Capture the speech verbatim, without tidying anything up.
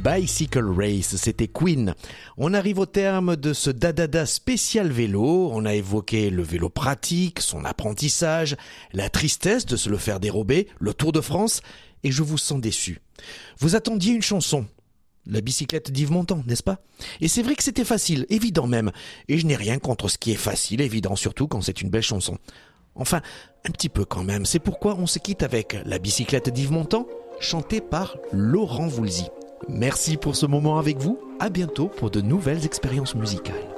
Bicycle Race, c'était Queen. On arrive au terme de ce Dadada spécial vélo. On a évoqué le vélo pratique, son apprentissage, la tristesse de se le faire dérober, le Tour de France, et je vous sens déçu. Vous attendiez une chanson. La bicyclette d'Yves Montand, n'est-ce pas? Et c'est vrai que c'était facile, évident même. Et je n'ai rien contre ce qui est facile, évident, surtout quand c'est une belle chanson. Enfin, un petit peu quand même. C'est pourquoi on se quitte avec La bicyclette d'Yves Montand, chantée par Laurent Voulzy. Merci pour ce moment avec vous. À bientôt pour de nouvelles expériences musicales.